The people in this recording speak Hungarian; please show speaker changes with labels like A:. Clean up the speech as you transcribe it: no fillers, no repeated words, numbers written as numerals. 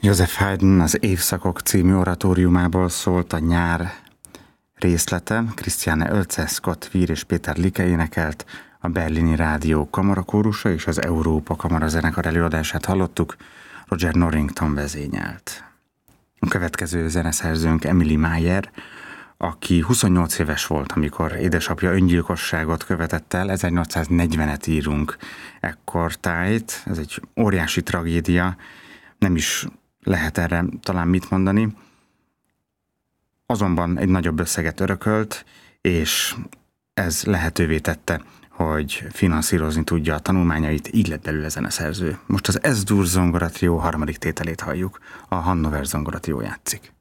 A: Joseph Haydn az Évszakok című oratóriumából szólt a nyár részlete. Christiane Oelze, Scott Weir és Péter Like énekelt, a Berlini Rádió kamarakórusa és az Európa Kamarazenekar előadását hallottuk, Roger Norrington vezényelt. A következő zeneszerzőnk Emily Meyer, aki 28 éves volt, amikor édesapja öngyilkosságot követett el. 1840-et írunk ekkortájt, ez egy óriási tragédia, nem is lehet erre talán mit mondani. Azonban egy nagyobb összeget örökölt, és ez lehetővé tette, hogy finanszírozni tudja a tanulmányait, így lett belőle zeneszerző. Most az S-dur zongoratrió harmadik tételét halljuk, a Hannover zongoratrió játszik.